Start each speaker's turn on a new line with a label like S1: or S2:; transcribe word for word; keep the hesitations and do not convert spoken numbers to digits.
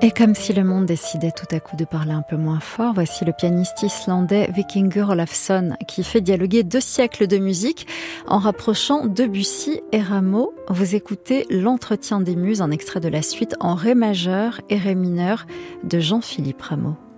S1: Et comme si le monde décidait tout à coup de parler un peu moins fort, voici le pianiste islandais Vikingur Olafsson qui fait dialoguer deux siècles de musique en rapprochant Debussy et Rameau. Vous écoutez L'Entretien des Muses, un extrait de la suite en ré majeur et ré mineur de Jean-Philippe Rameau.